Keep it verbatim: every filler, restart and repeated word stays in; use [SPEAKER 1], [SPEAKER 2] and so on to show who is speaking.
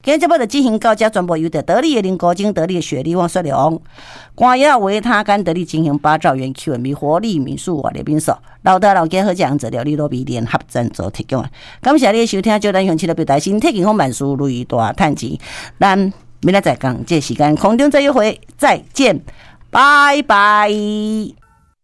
[SPEAKER 1] 今日节目就进行到这，全部由着得力的林国精、得力的雪莉王雪莉王、关押维他干得力进行八兆元 Q M 活力民宿瓦列宾所老大老家好这样子料理罗比联合赞助提供。感谢你的收听，就咱乡亲的表达身体健康万事如意大赚钱。咱明仔再讲，这时间空中再约会，再见，拜拜。